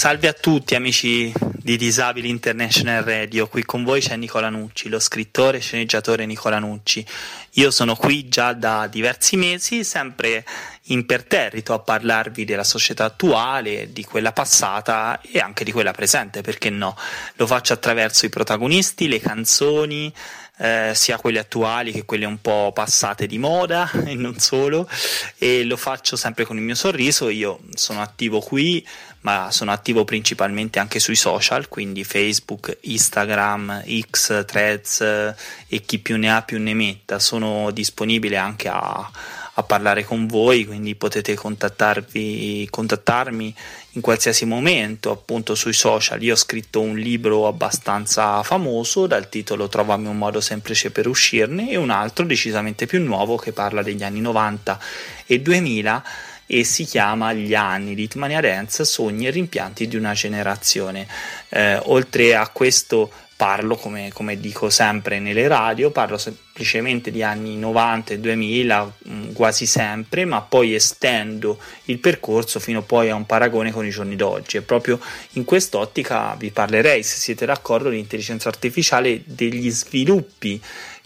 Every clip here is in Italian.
Salve a tutti amici di Disabili International Radio, qui con voi c'è Nicola Nucci, lo scrittore e sceneggiatore Nicola Nucci. Io sono qui già da diversi mesi, sempre imperterrito a parlarvi della società attuale, di quella passata e anche di quella presente, perché no? Lo faccio attraverso i protagonisti, le canzoni, sia quelle attuali che quelle un po' passate di moda e non solo, e lo faccio sempre con il mio sorriso. Io sono attivo qui, ma sono attivo principalmente anche sui social, quindi Facebook, Instagram, X, Threads e chi più ne ha più ne metta. Sono disponibile anche a parlare con voi, quindi potete contattarmi in qualsiasi momento, appunto sui social. Io ho scritto un libro abbastanza famoso dal titolo Trovami un modo semplice per uscirne, e un altro decisamente più nuovo che parla degli anni 90 e 2000 e si chiama Gli anni di Hitmania Dance, sogni e rimpianti di una generazione. Oltre a questo parlo, come dico sempre nelle radio, parlo semplicemente di anni 90 e 2000 quasi sempre, ma poi estendo il percorso fino poi a un paragone con i giorni d'oggi, e proprio in quest'ottica vi parlerei, se siete d'accordo, di intelligenza artificiale, degli sviluppi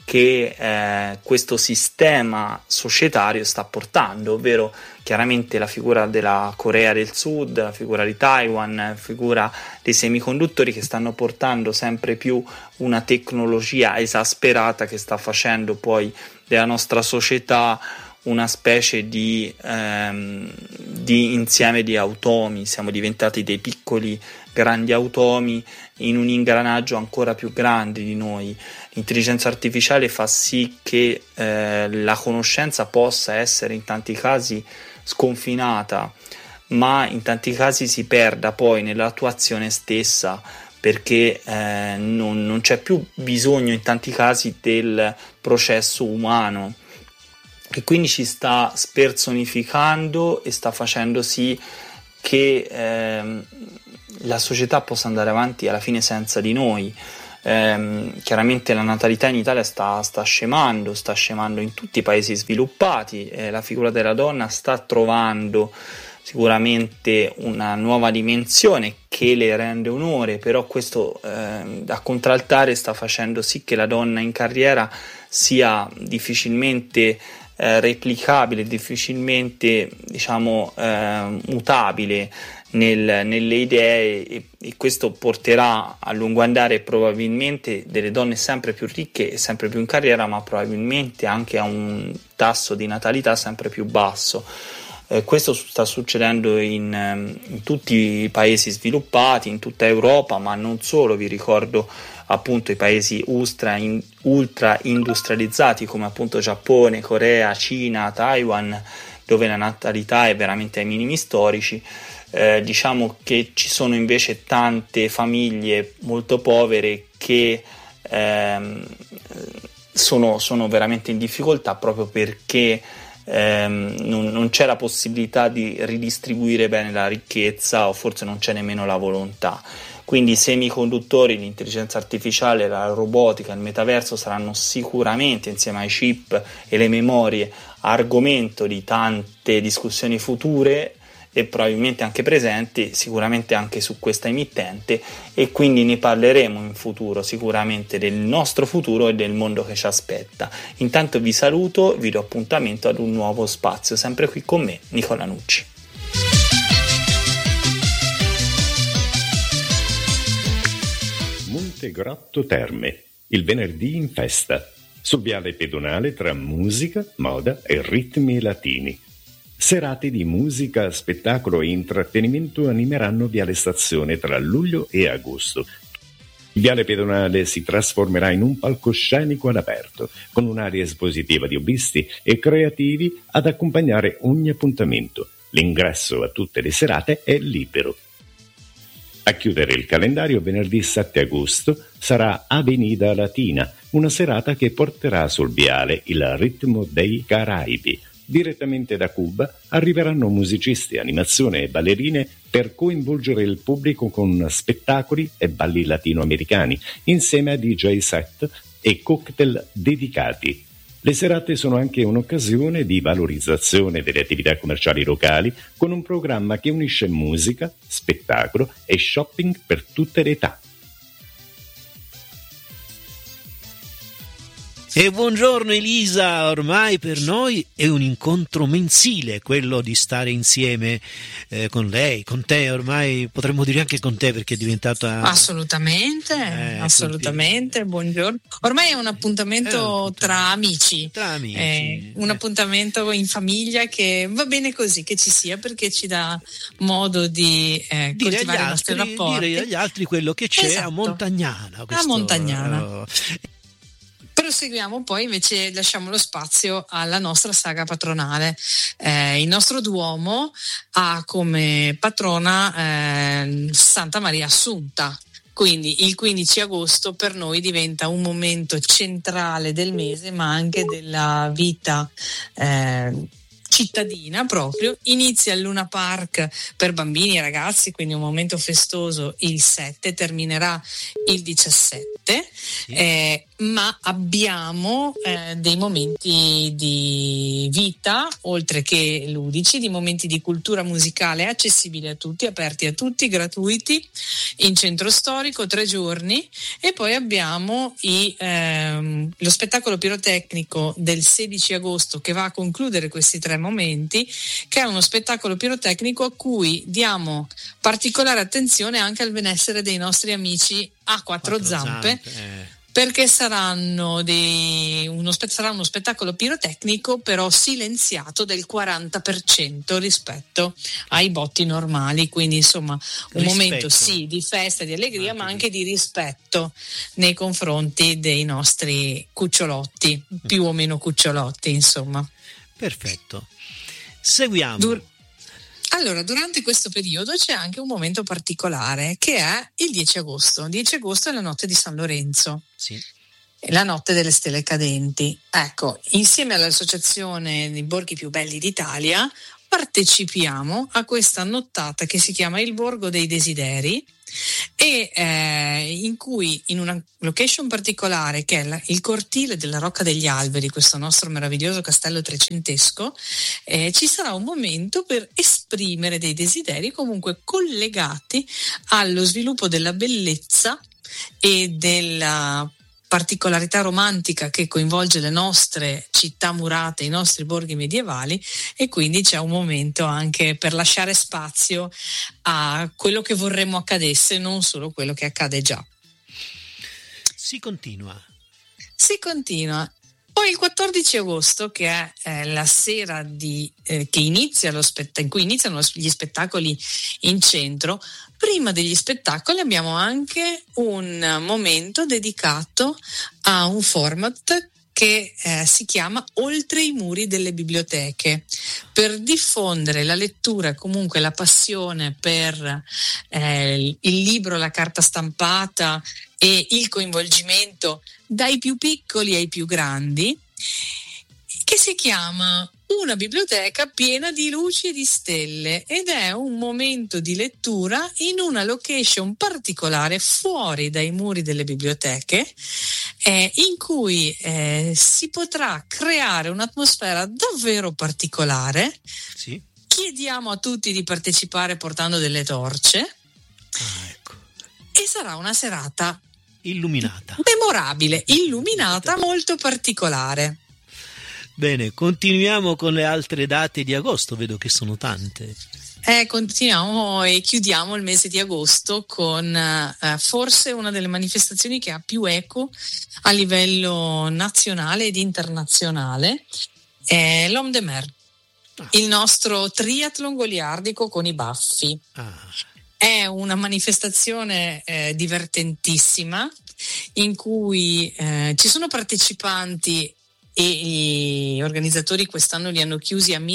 che questo sistema societario sta portando, ovvero chiaramente la figura della Corea del Sud, la figura di Taiwan, la figura dei semiconduttori, che stanno portando sempre più una tecnologia esasperata che sta facendo poi della nostra società una specie di insieme di automi. Siamo diventati dei piccoli grandi automi in un ingranaggio ancora più grande di noi. L'intelligenza artificiale fa sì che la conoscenza possa essere in tanti casi sconfinata, ma in tanti casi si perda poi nell'attuazione stessa, perché non c'è più bisogno in tanti casi del processo umano, e quindi ci sta spersonificando e sta facendo sì che la società possa andare avanti alla fine senza di noi. Chiaramente la natalità in Italia sta scemando in tutti i paesi sviluppati, la figura della donna sta trovando sicuramente una nuova dimensione che le rende onore, però questo a contraltare sta facendo sì che la donna in carriera sia difficilmente replicabile, difficilmente mutabile nelle idee, e questo porterà a lungo andare probabilmente delle donne sempre più ricche e sempre più in carriera, ma probabilmente anche a un tasso di natalità sempre più basso. Questo sta succedendo in tutti i paesi sviluppati, in tutta Europa, ma non solo. Vi ricordo appunto i paesi ultra industrializzati come appunto Giappone, Corea, Cina, Taiwan, dove la natalità è veramente ai minimi storici. Diciamo che ci sono invece tante famiglie molto povere che sono veramente in difficoltà, proprio perché non c'è la possibilità di ridistribuire bene la ricchezza, o forse non c'è nemmeno la volontà. Quindi i semiconduttori, l'intelligenza artificiale, la robotica, il metaverso saranno sicuramente, insieme ai chip e le memorie, argomento di tante discussioni future e probabilmente anche presenti, sicuramente anche su questa emittente, e quindi ne parleremo in futuro, sicuramente del nostro futuro e del mondo che ci aspetta. Intanto vi saluto, vi do appuntamento ad un nuovo spazio, sempre qui con me, Nicola Nucci. Montegrotto Terme, il venerdì in festa, sul viale pedonale tra musica, moda e ritmi latini. Serate di musica, spettacolo e intrattenimento animeranno Viale Stazione tra luglio e agosto. Il viale pedonale si trasformerà in un palcoscenico all'aperto, con un'area espositiva di hobbisti e creativi ad accompagnare ogni appuntamento. L'ingresso a tutte le serate è libero. A chiudere il calendario, venerdì 7 agosto, sarà Avenida Latina, una serata che porterà sul viale il ritmo dei Caraibi. Direttamente da Cuba arriveranno musicisti, animazione e ballerine per coinvolgere il pubblico con spettacoli e balli latinoamericani, insieme a DJ set e cocktail dedicati. Le serate sono anche un'occasione di valorizzazione delle attività commerciali locali con un programma che unisce musica, spettacolo e shopping per tutte le età. E buongiorno Elisa, ormai per noi è un incontro mensile quello di stare insieme con lei, con te, ormai potremmo dire anche con te perché è diventata... Assolutamente, quindi... buongiorno. Ormai è un appuntamento tra amici, un appuntamento in famiglia che va bene così che ci sia, perché ci dà modo di coltivare i nostri rapporti. Dire agli altri quello che c'è, esatto. A Montagnana. A Montagnana. Proseguiamo poi, invece lasciamo lo spazio alla nostra saga patronale. Il nostro Duomo ha come patrona Santa Maria Assunta, quindi il 15 agosto per noi diventa un momento centrale del mese, ma anche della vita cittadina proprio. Inizia il Luna Park per bambini e ragazzi, quindi un momento festoso il 7, terminerà il 17, sì. Ma abbiamo dei momenti di vita, oltre che ludici, di momenti di cultura musicale accessibili a tutti, aperti a tutti, gratuiti, in centro storico, 3 giorni, e poi abbiamo lo spettacolo pirotecnico del 16 agosto che va a concludere questi 3 momenti, che è uno spettacolo pirotecnico a cui diamo particolare attenzione anche al benessere dei nostri amici a quattro zampe. Perché sarà uno spettacolo pirotecnico però silenziato del 40% rispetto ai botti normali, quindi insomma un momento sì di festa, di allegria, ma anche di rispetto nei confronti dei nostri cucciolotti, più o meno cucciolotti, insomma. Perfetto, seguiamo. Allora, durante questo periodo c'è anche un momento particolare che è il 10 agosto. 10 agosto è la notte di San Lorenzo, sì. La notte delle stelle cadenti. Ecco, insieme all'Associazione dei Borghi Più Belli d'Italia partecipiamo a questa nottata che si chiama il Borgo dei Desideri, e in cui in una location particolare che è il cortile della Rocca degli Alberi, questo nostro meraviglioso castello trecentesco, ci sarà un momento per esprimere dei desideri comunque collegati allo sviluppo della bellezza e della particolarità romantica che coinvolge le nostre città murate, i nostri borghi medievali, e quindi c'è un momento anche per lasciare spazio a quello che vorremmo accadesse, non solo quello che accade già. Si continua. Poi il 14 agosto, che è la sera che inizia in cui iniziano gli spettacoli in centro, prima degli spettacoli abbiamo anche un momento dedicato a un format che si chiama Oltre i muri delle biblioteche, per diffondere la lettura e comunque la passione per il libro, la carta stampata e il coinvolgimento dai più piccoli ai più grandi, che si chiama Una biblioteca piena di luci e di stelle, ed è un momento di lettura in una location particolare fuori dai muri delle biblioteche, in cui si potrà creare un'atmosfera davvero particolare. Sì. Chiediamo a tutti di partecipare portando delle torce. Ecco. E sarà una serata illuminata, memorabile, illuminata, molto particolare. Bene, continuiamo con le altre date di agosto, vedo che sono tante. Continuiamo e chiudiamo il mese di agosto con forse una delle manifestazioni che ha più eco a livello nazionale ed internazionale, è l'Homme de Mer, il nostro triathlon goliardico con i baffi. È una manifestazione divertentissima in cui ci sono partecipanti, e gli organizzatori quest'anno li hanno chiusi a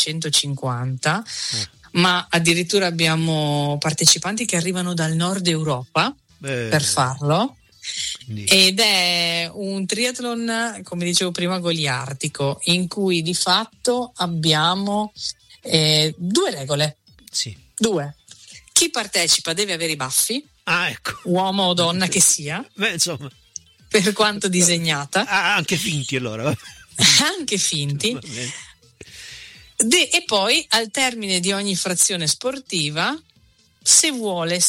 1350, ma addirittura abbiamo partecipanti che arrivano dal nord Europa per farlo. Ed è un triathlon, come dicevo prima, goliardico, in cui di fatto abbiamo 2 regole. Sì. 2. Chi partecipa deve avere i baffi, ecco. Uomo o donna che sia. Beh, insomma, per quanto disegnata. Anche finti allora. anche finti. E poi al termine di ogni frazione sportiva, se vuole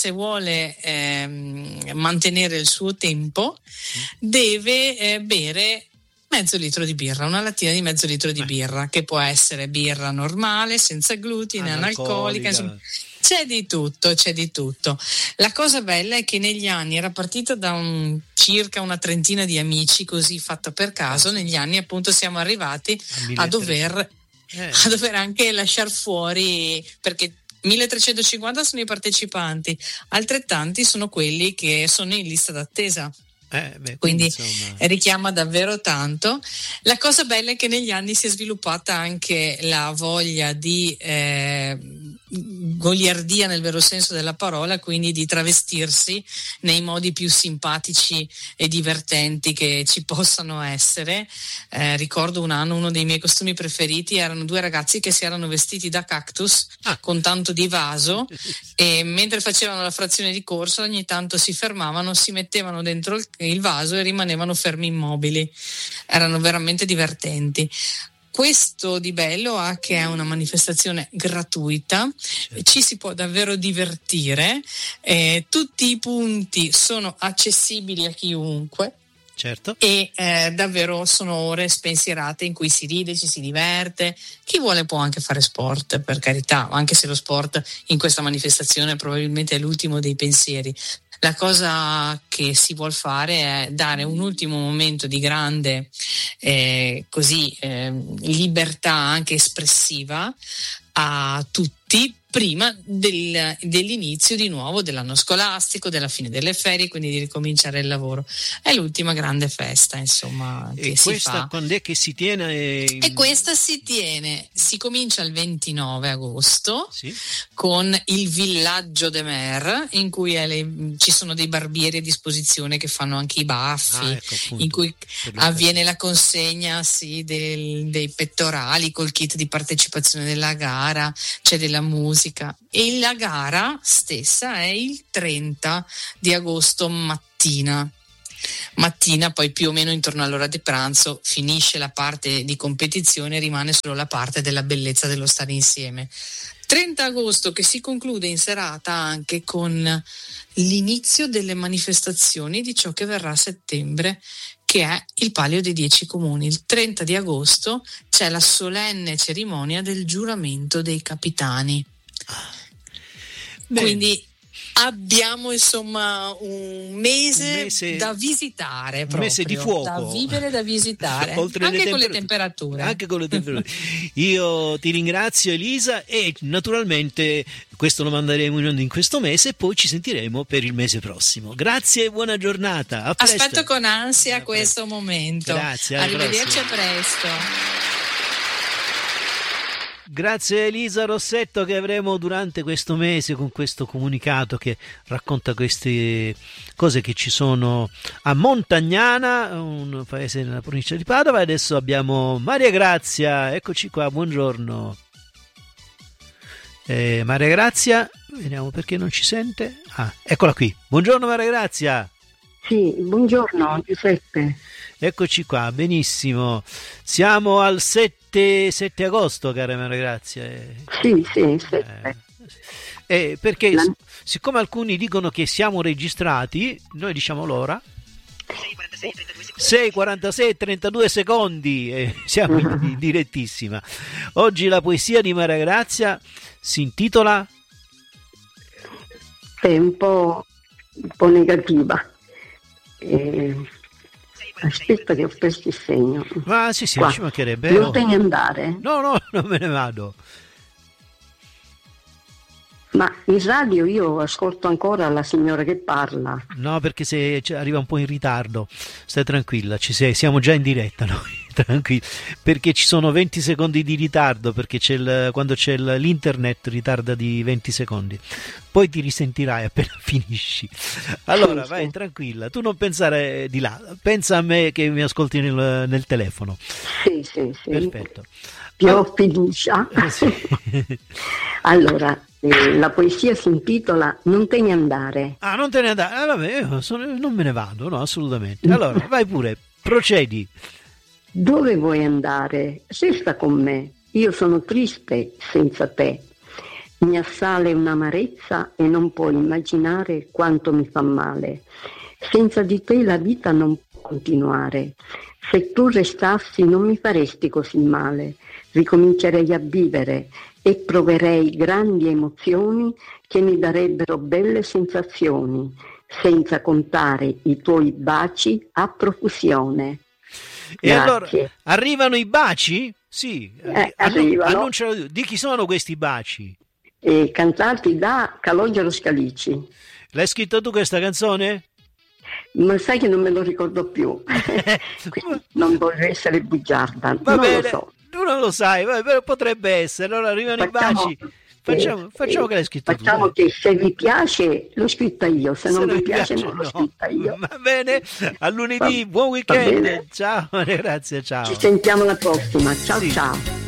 mantenere il suo tempo, deve bere mezzo litro di birra, una lattina di mezzo litro di birra, che può essere birra normale, senza glutine, analcolica, insomma, c'è di tutto. La cosa bella è che negli anni era partito da circa una trentina di amici, così fatta per caso, negli anni appunto siamo arrivati a dover anche lasciar fuori, perché 1350 sono i partecipanti, altrettanti sono quelli che sono in lista d'attesa. Quindi richiama davvero tanto. La cosa bella è che negli anni si è sviluppata anche la voglia di goliardia nel vero senso della parola, quindi di travestirsi nei modi più simpatici e divertenti che ci possano essere. Ricordo un anno, uno dei miei costumi preferiti erano due ragazzi che si erano vestiti da cactus con tanto di vaso, e mentre facevano la frazione di corsa ogni tanto si fermavano, si mettevano dentro il vaso e rimanevano fermi immobili. Erano veramente divertenti. Questo di bello ha che è una manifestazione gratuita, ci si può davvero divertire, tutti i punti sono accessibili a chiunque. Certo. E davvero sono ore spensierate in cui si ride, ci si diverte. Chi vuole può anche fare sport, per carità, anche se lo sport in questa manifestazione probabilmente è l'ultimo dei pensieri. La cosa che si vuol fare è dare un ultimo momento di grande libertà anche espressiva a tutti, prima dell'inizio di nuovo dell'anno scolastico, della fine delle ferie, quindi di ricominciare il lavoro. È l'ultima grande festa, insomma, che si fa. Quando è che si tiene? E questa si comincia il 29 agosto, sì, con il Villaggio de Mer, in cui ci sono dei barbieri a disposizione che fanno anche i baffi, in cui avviene la consegna dei pettorali col kit di partecipazione della gara, c'è della musica. E la gara stessa è il 30 di agosto mattina, poi più o meno intorno all'ora di pranzo finisce la parte di competizione, rimane solo la parte della bellezza dello stare insieme. 30 agosto che si conclude in serata anche con l'inizio delle manifestazioni di ciò che verrà a settembre, che è il Palio dei 10 Comuni. Il 30 di agosto c'è la solenne cerimonia del giuramento dei capitani. Quindi abbiamo insomma un mese da visitare, proprio, un mese di fuoco, da vivere, da visitare, anche con le temperature. Anche con le temperature. Io ti ringrazio, Elisa, e naturalmente questo lo manderemo in questo mese e poi ci sentiremo per il mese prossimo. Grazie e buona giornata. A presto. Aspetto con ansia questo momento. Grazie. Arrivederci, a presto. Grazie a Elisa Rossetto, che avremo durante questo mese con questo comunicato che racconta queste cose che ci sono a Montagnana, un paese nella provincia di Padova. E adesso abbiamo Maria Grazia, eccoci qua, buongiorno. Maria Grazia, vediamo perché non ci sente. Eccola qui. Buongiorno Maria Grazia. Sì, buongiorno Giuseppe. Eccoci qua, benissimo. Siamo al 7 agosto, cara Maria Grazia. Sì, 7. Perché siccome alcuni dicono che siamo registrati, noi diciamo l'ora. 6:46, 32 secondi, siamo in direttissima. Oggi la poesia di Maria Grazia si intitola? È un po' negativa. Aspetta che ho perso il segno. Ma sì, qua. Ci mancherebbe. Non te ne andare? No, non me ne vado. Ma in radio io ascolto ancora la signora che parla. No, perché se arriva un po' in ritardo. Stai tranquilla, siamo già in diretta noi. Tranquillo, perché ci sono 20 secondi di ritardo, perché quando c'è l'internet ritarda di 20 secondi. Poi ti risentirai appena finisci. Allora sì, vai tranquilla, tu non pensare di là, pensa a me che mi ascolti nel telefono. Sì. Perfetto. Ti ho fiducia. Sì. Allora, la poesia si intitola Non te ne andare. Non te ne andare? Vabbè, non me ne vado, no, assolutamente. Allora, vai pure, procedi. Dove vuoi andare? Resta con me, io sono triste senza te. Mi assale un'amarezza e non puoi immaginare quanto mi fa male. Senza di te la vita non può continuare. Se tu restassi non mi faresti così male. Ricomincerei a vivere e proverei grandi emozioni che mi darebbero belle sensazioni, senza contare i tuoi baci a profusione. E allora arrivano i baci? Sì, arrivano. Annunciano. Di chi sono questi baci? Cantati da Calogero Scalici. L'hai scritta tu questa canzone? Ma sai che non me lo ricordo più. Non vorrei essere bugiarda. Va non bene, lo so. tu non lo sai, però potrebbe essere. Allora arrivano i baci. Facciamo che l'hai scritto tu. Facciamo che se vi piace l'ho scritta io, se non vi piace non l'ho scritta io. Va bene, a lunedì, buon weekend. Ciao, grazie, ciao. Ci sentiamo la prossima. Ciao, sì. Ciao.